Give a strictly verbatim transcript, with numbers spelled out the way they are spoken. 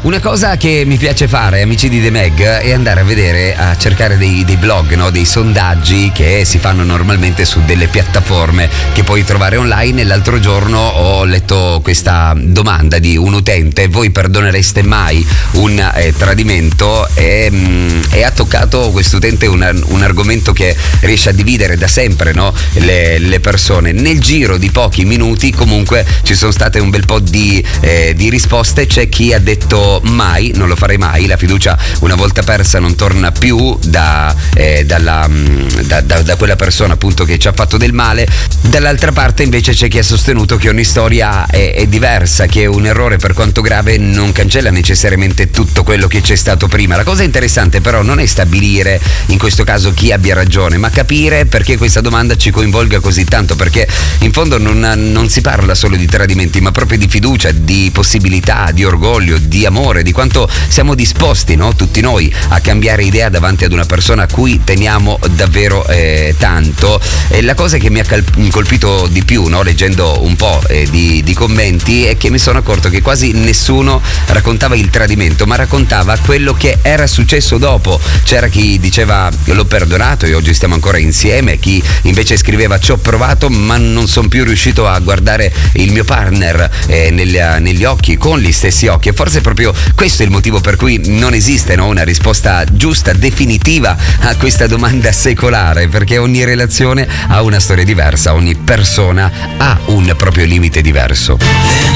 Una cosa che mi piace fare, amici di The Meg, è andare a vedere, a cercare dei, dei blog, no? Dei sondaggi che si fanno normalmente su delle piattaforme che puoi trovare online. L'altro giorno ho letto questa domanda di un utente: voi perdonereste mai un eh, tradimento? E, mh, e ha toccato quest'utente un, un argomento che riesce a dividere da sempre, no? le, le persone. Nel giro di pochi minuti comunque ci sono state un bel po' di, eh, di risposte. C'è chi ha detto mai, non lo farei mai, la fiducia una volta persa non torna più da, eh, dalla, da, da, da quella persona appunto che ci ha fatto del male. Dall'altra parte invece c'è chi ha sostenuto che ogni storia è, è diversa, che un errore per quanto grave non cancella necessariamente tutto quello che c'è stato prima. La cosa interessante però non è stabilire in questo caso chi abbia ragione, ma capire perché questa domanda ci coinvolga così tanto, perché in fondo non, non si parla solo di tradimenti, ma proprio di fiducia, di possibilità, di orgoglio, di amore, di quanto siamo disposti, no? Tutti noi a cambiare idea davanti ad una persona a cui teniamo davvero eh, tanto. E la cosa che mi ha cal- colpito di più, no? Leggendo un po' eh, di, di commenti, è che mi sono accorto che quasi nessuno raccontava il tradimento, ma raccontava quello che era successo dopo. C'era chi diceva l'ho perdonato e oggi stiamo ancora insieme, chi invece scriveva ci ho provato ma non sono più riuscito a guardare il mio partner eh, negli, negli occhi, con gli stessi occhi. E forse proprio questo è il motivo per cui non esiste, no? Una risposta giusta, definitiva a questa domanda secolare, perché ogni relazione ha una storia diversa, ogni persona ha un proprio limite diverso.